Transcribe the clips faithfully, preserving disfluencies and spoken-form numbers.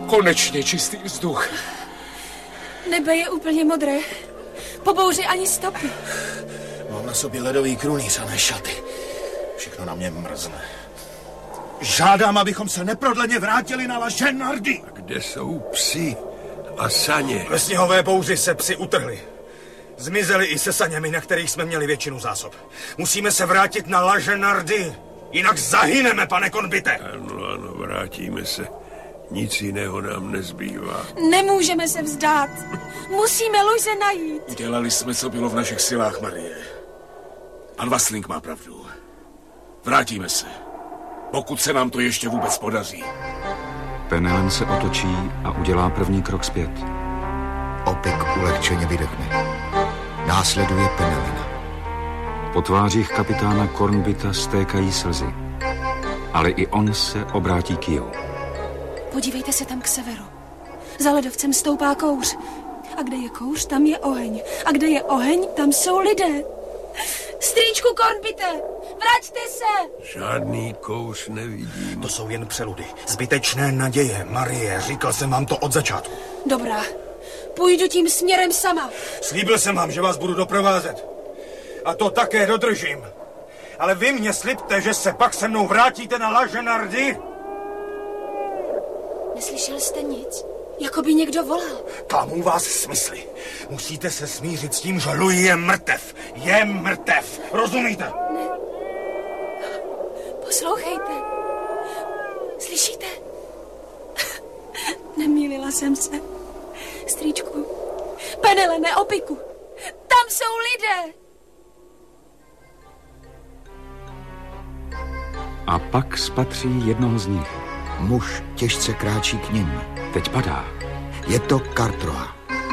Konečně čistý vzduch. Nebe je úplně modré. Po bouři ani stopy. Mám na sobě ledový krunýř a ne šaty. Všechno na mě mrzne. Žádám, abychom se neprodleně vrátili na La Genardy. A kde jsou psi a saně? Ve sněhové bouři se psi utrhli. Zmizeli i se saněmi, na kterých jsme měli většinu zásob. Musíme se vrátit na La Genardy. Jinak zahyneme, pane Kornbite. Ano, ano, vrátíme se. Nic jiného nám nezbývá. Nemůžeme se vzdát. Musíme Luise najít. Udělali jsme, co bylo v našich silách, Marie. Pan Vasling má pravdu. Vrátíme se. Pokud se nám to ještě vůbec podaří. Penelen se otočí a udělá první krok zpět. Opik ulehčeně vydechne. Následuje Penelena. Po tvářích kapitána Kornbita stékají slzy. Ale i on se obrátí k jihu. Podívejte se tam k severu. Za ledovcem stoupá kouř. A kde je kouř, tam je oheň. A kde je oheň, tam jsou lidé. Strýčku Kornbite, vraťte se! Žádný kouř nevidím. To jsou jen přeludy. Zbytečné naděje, Marie. Říkal jsem vám to od začátku. Dobrá, půjdu tím směrem sama. Slíbil jsem vám, že vás budu doprovázet. A to také dodržím. Ale vy mě slibte, že se pak se mnou vrátíte na La Genardy. Neslyšel jste nic? Jako by někdo volal. Klamu vás smysly. Musíte se smířit s tím, že Louis je mrtev. Je mrtev. Rozumíte? Ne. Poslouchejte. Slyšíte? Nemýlila jsem se. Strýčku. Penelene, Opiku. Tam jsou lidé. A pak spatří jednoho z nich. Muž těžce kráčí k nim. Teď padá. Je to Kartroa.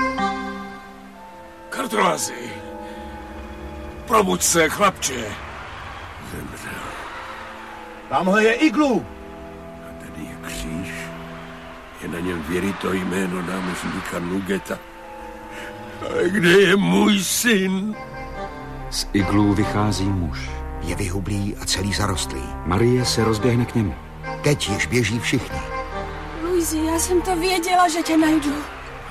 Kartroazi. Probuď se, chlapče. Zemřel. Tamhle je iglu. A tady je kříž. Je na něm věrito jméno námořníka Nugeta. A kde je můj syn? Z iglů vychází muž. Je vyhublý a celý zarostlý. Marie se rozběhne k němu. Teď již běží všichni. Luisi, já jsem to věděla, že tě najdu.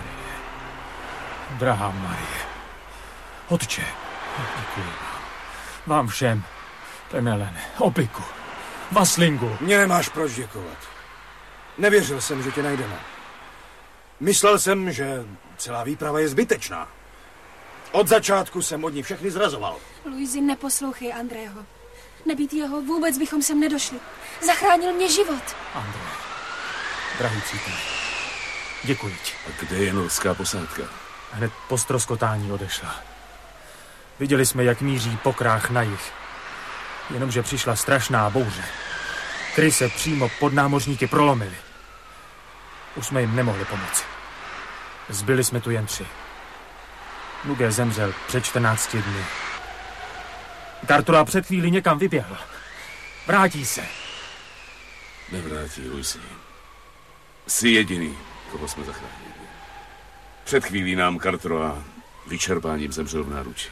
Drahá Marie, otče, děkuji vám. Vám všem, Penelene, Opiku, Vaslingu. Mně nemáš proč děkovat. Nevěřil jsem, že tě najdeme. Myslel jsem, že celá výprava je zbytečná. Od začátku jsem od ní všechny zrazoval. Luisi, neposlouchej Andrého. Nebýt jeho, vůbec bychom sem nedošli. Zachránil mě život. André, drahý přítel, děkuji ti. A kde je norská posádka? Hned po ztroskotání odešla. Viděli jsme, jak míří pokrách na jih. Jenomže přišla strašná bouře. Kryse přímo pod námořníky prolomily. Už jsme jim nemohli pomoci. Zbyli jsme tu jen tři. Nuge zemřel před čtrnácti dny. Kartura před chvíli někam vyběhl. Vrátí se. Nevrátí, Luisi. Jsi jediný, koho jsme zachránili. Před chvílí nám Kartroa vyčerpáním zemřel v náručí.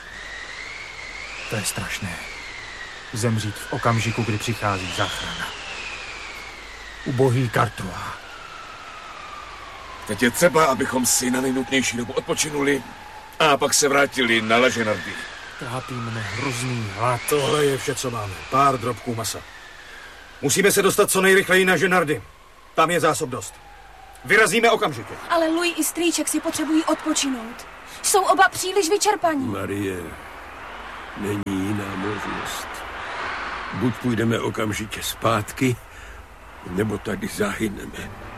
To je strašné. Zemřít v okamžiku, kdy přichází záchrana. Ubohý Kartroa. Teď je třeba, abychom si na nejnutnější dobu odpočinuli a pak se vrátili na La Genardy. Trápí mne hrozný hlad. Tohle je vše, co máme. Pár drobků masa. Musíme se dostat co nejrychleji na Genardy. Tam je zásob dost. Vyrazíme okamžitě. Ale Louis i strýček si potřebují odpočinout. Jsou oba příliš vyčerpaní. Marie, není jiná možnost. Buď půjdeme okamžitě zpátky, nebo tady zahyneme.